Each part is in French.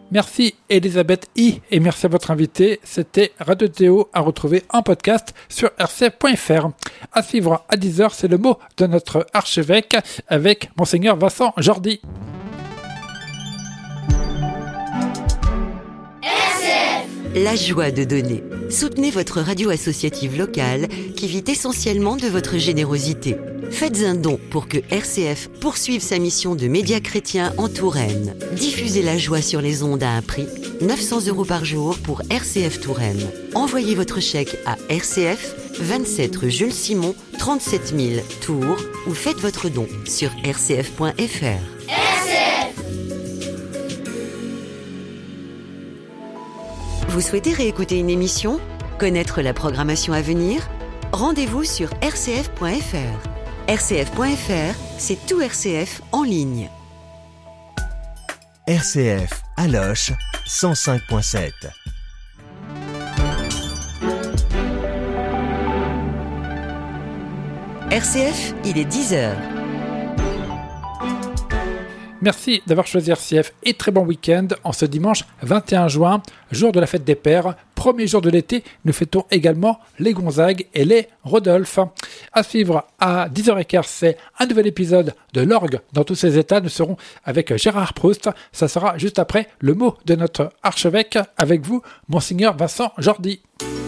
Merci Elisabeth I et merci à votre invité. C'était Radio Théo à retrouver en podcast sur rcf.fr. À suivre à 10h, c'est le mot de notre archevêque avec Monseigneur Vincent Jordi. La joie de donner. Soutenez votre radio associative locale qui vit essentiellement de votre générosité. Faites un don pour que RCF poursuive sa mission de média chrétien en Touraine. Diffusez la joie sur les ondes à un prix, 900 € par jour pour RCF Touraine. Envoyez votre chèque à RCF, 27 rue Jules Simon, 37 000 Tours ou faites votre don sur rcf.fr. Vous souhaitez réécouter une émission ? Connaître la programmation à venir ? Rendez-vous sur rcf.fr. rcf.fr, c'est tout RCF en ligne. RCF à Loches 105.7. RCF, il est 10h. Merci d'avoir choisi RCF et très bon week-end en ce dimanche 21 juin, jour de la fête des pères. Premier jour de l'été, nous fêtons également les Gonzague et les Rodolphe. À suivre à 10h15, c'est un nouvel épisode de l'orgue dans tous ses états. Nous serons avec Gérard Proust. Ça sera juste après le mot de notre archevêque avec vous, Monseigneur Vincent Jordi.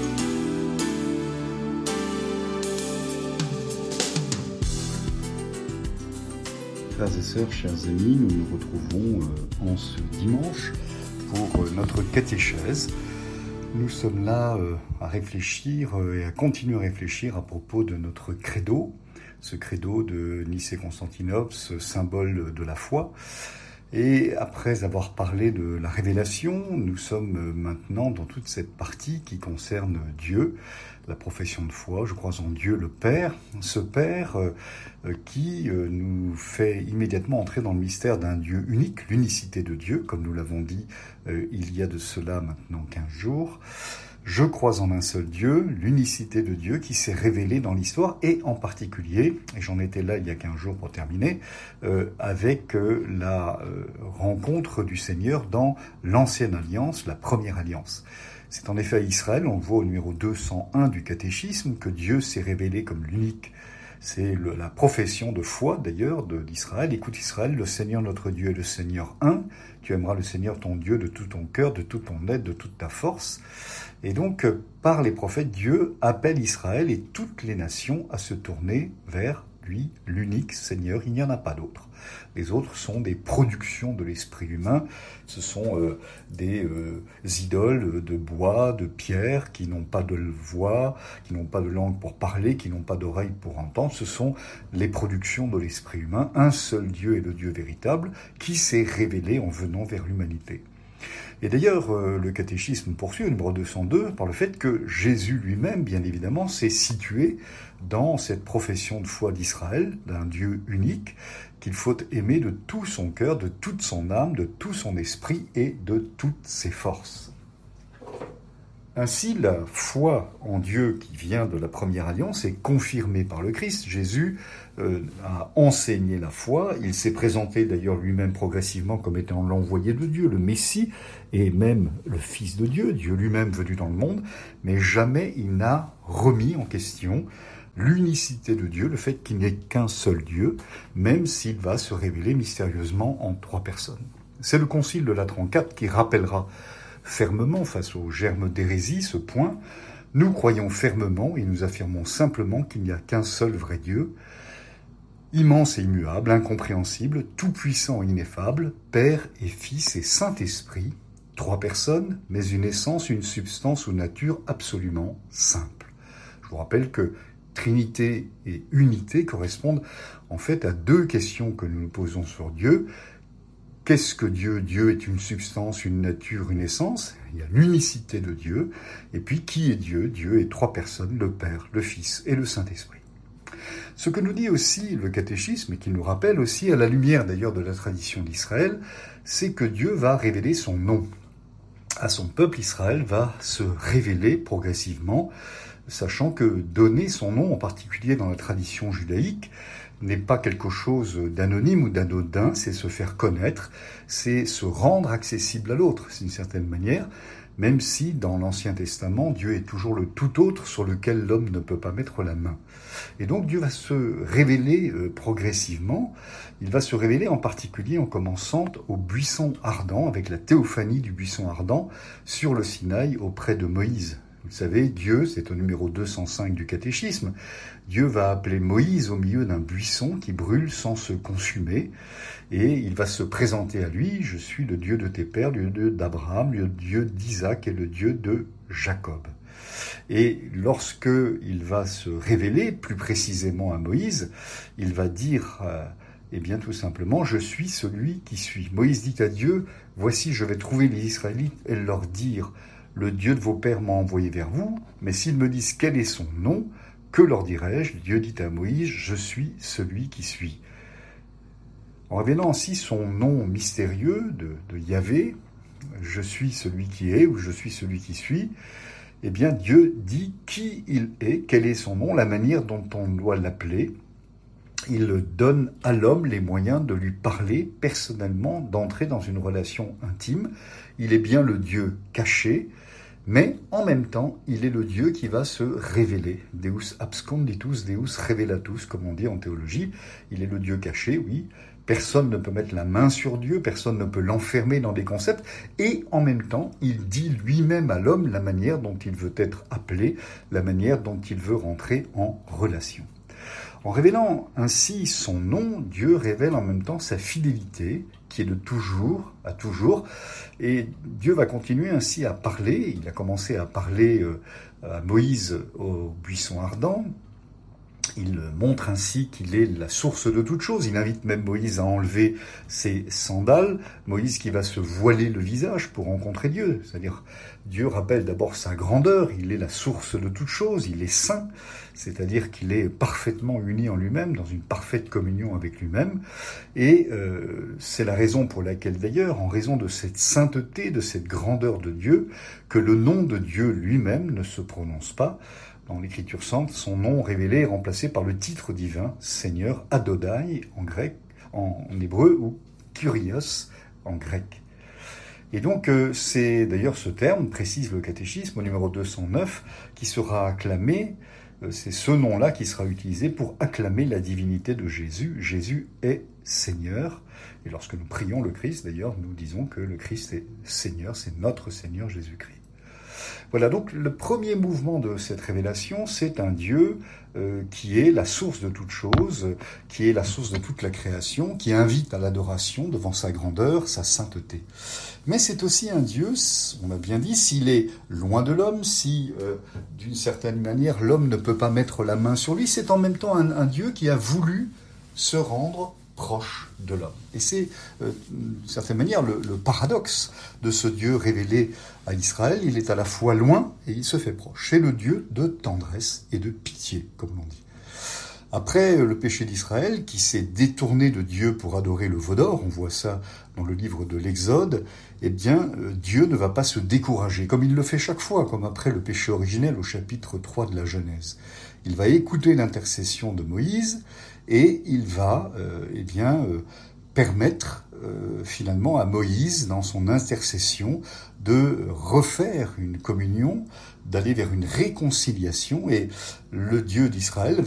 Frères et sœurs, chers amis, nous nous retrouvons en ce dimanche pour notre catéchèse. Nous sommes là à réfléchir et à continuer à réfléchir à propos de notre credo, ce credo de Nicée-Constantinople, ce symbole de la foi. Et après avoir parlé de la révélation, nous sommes maintenant dans toute cette partie qui concerne Dieu, la profession de foi. Je crois en Dieu le Père, ce Père qui nous fait immédiatement entrer dans le mystère d'un Dieu unique, l'unicité de Dieu, comme nous l'avons dit il y a de cela maintenant 15 jours. Je crois en un seul Dieu, l'unicité de Dieu qui s'est révélée dans l'histoire et en particulier, et j'en étais là il y a 15 jours pour terminer, avec la rencontre du Seigneur dans l'Ancienne Alliance, la Première Alliance. C'est en effet à Israël, on le voit au numéro 201 du catéchisme, que Dieu s'est révélé comme l'unique. C'est la profession de foi d'ailleurs d'Israël. Écoute Israël, le Seigneur notre Dieu est le Seigneur un. Tu aimeras le Seigneur ton Dieu de tout ton cœur, de toute ton aide, de toute ta force. Et donc, par les prophètes, Dieu appelle Israël et toutes les nations à se tourner vers lui, l'unique Seigneur. Il n'y en a pas d'autre. Les autres sont des productions de l'esprit humain. Ce sont des idoles de bois, de pierre, qui n'ont pas de voix, qui n'ont pas de langue pour parler, qui n'ont pas d'oreille pour entendre. Ce sont les productions de l'esprit humain. Un seul Dieu est le Dieu véritable qui s'est révélé en venant vers l'humanité. Et d'ailleurs, le catéchisme poursuit au numéro 202 par le fait que Jésus lui-même, bien évidemment, s'est situé dans cette profession de foi d'Israël, d'un Dieu unique, qu'il faut aimer de tout son cœur, de toute son âme, de tout son esprit et de toutes ses forces. Ainsi, la foi en Dieu qui vient de la Première Alliance est confirmée par le Christ. Jésus a enseigné la foi. Il s'est présenté d'ailleurs lui-même progressivement comme étant l'envoyé de Dieu, le Messie, et même le Fils de Dieu, Dieu lui-même venu dans le monde. Mais jamais il n'a remis en question l'unicité de Dieu, le fait qu'il n'y ait qu'un seul Dieu, même s'il va se révéler mystérieusement en 3 personnes. C'est le Concile de Latran IV qui rappellera fermement face au germe d'hérésie ce point. Nous croyons fermement et nous affirmons simplement qu'il n'y a qu'un seul vrai Dieu, immense et immuable, incompréhensible, tout-puissant et ineffable, Père et Fils et Saint-Esprit, 3 personnes, mais une essence, une substance ou nature absolument simple. Je vous rappelle que Trinité et unité correspondent en fait à 2 questions que nous nous posons sur Dieu. Qu'est-ce que Dieu ? Dieu est une substance, une nature, une essence. Il y a l'unicité de Dieu. Et puis, qui est Dieu ? Dieu est 3 personnes, le Père, le Fils et le Saint-Esprit. Ce que nous dit aussi le catéchisme, et qui nous rappelle aussi, à la lumière d'ailleurs de la tradition d'Israël, c'est que Dieu va révéler son nom. À son peuple, Israël va se révéler progressivement, sachant que donner son nom, en particulier dans la tradition judaïque, n'est pas quelque chose d'anonyme ou d'anodin, c'est se faire connaître, c'est se rendre accessible à l'autre, d'une certaine manière, même si dans l'Ancien Testament, Dieu est toujours le tout autre sur lequel l'homme ne peut pas mettre la main. Et donc Dieu va se révéler progressivement, il va se révéler en particulier en commençant au buisson ardent, avec la théophanie du buisson ardent sur le Sinaï auprès de Moïse. Vous savez, Dieu, c'est au numéro 205 du catéchisme, Dieu va appeler Moïse au milieu d'un buisson qui brûle sans se consumer, et il va se présenter à lui, je suis le Dieu de tes pères, le Dieu d'Abraham, le Dieu d'Isaac et le Dieu de Jacob. Et lorsque il va se révéler plus précisément à Moïse, il va dire, eh bien tout simplement, je suis celui qui suis. Moïse dit à Dieu, voici je vais trouver les Israélites et leur dire, le Dieu de vos pères m'a envoyé vers vous, mais s'ils me disent quel est son nom, que leur dirai-je? Dieu dit à Moïse, je suis celui qui suis. En révélant ainsi son nom mystérieux de Yahvé, je suis celui qui est ou je suis celui qui suis, eh bien Dieu dit qui il est, quel est son nom, la manière dont on doit l'appeler. Il donne à l'homme les moyens de lui parler personnellement, d'entrer dans une relation intime. Il est bien le Dieu caché, mais en même temps, il est le Dieu qui va se révéler. Deus absconditus, Deus revelatus, comme on dit en théologie. Il est le Dieu caché, oui. Personne ne peut mettre la main sur Dieu, personne ne peut l'enfermer dans des concepts. Et en même temps, il dit lui-même à l'homme la manière dont il veut être appelé, la manière dont il veut rentrer en relation. En révélant ainsi son nom, Dieu révèle en même temps sa fidélité, qui est de toujours à toujours. Et Dieu va continuer ainsi à parler. Il a commencé à parler à Moïse au buisson ardent. Il montre ainsi qu'il est la source de toute chose. Il invite même Moïse à enlever ses sandales. Moïse qui va se voiler le visage pour rencontrer Dieu. C'est-à-dire, Dieu rappelle d'abord sa grandeur. Il est la source de toute chose. Il est saint. C'est-à-dire qu'il est parfaitement uni en lui-même, dans une parfaite communion avec lui-même. Et c'est la raison pour laquelle d'ailleurs, en raison de cette sainteté, de cette grandeur de Dieu, que le nom de Dieu lui-même ne se prononce pas. Dans l'Écriture sainte, son nom révélé est remplacé par le titre divin, Seigneur, Adonai en grec, en hébreu, ou Kyrios en grec. Et donc, c'est d'ailleurs ce terme, précise le catéchisme au numéro 209, qui sera acclamé, c'est ce nom-là qui sera utilisé pour acclamer la divinité de Jésus. Jésus est Seigneur. Et lorsque nous prions le Christ, d'ailleurs, nous disons que le Christ est Seigneur, c'est notre Seigneur Jésus-Christ. Voilà, donc le premier mouvement de cette révélation, c'est un Dieu qui est la source de toute chose, qui est la source de toute la création, qui invite à l'adoration devant sa grandeur, sa sainteté. Mais c'est aussi un Dieu, on l'a bien dit, s'il est loin de l'homme, si d'une certaine manière l'homme ne peut pas mettre la main sur lui, c'est en même temps un Dieu qui a voulu se rendre proche de l'homme. Et c'est, d'une certaine manière, le paradoxe de ce Dieu révélé à Israël. Il est à la fois loin et il se fait proche. C'est le Dieu de tendresse et de pitié, comme l'on dit. Après le péché d'Israël, qui s'est détourné de Dieu pour adorer le veau d'or, on voit ça dans le livre de l'Exode, eh bien, Dieu ne va pas se décourager, comme il le fait chaque fois, comme après le péché originel au chapitre 3 de la Genèse. Il va écouter l'intercession de Moïse, et il va permettre finalement à Moïse, dans son intercession, de refaire une communion, d'aller vers une réconciliation, et le Dieu d'Israël va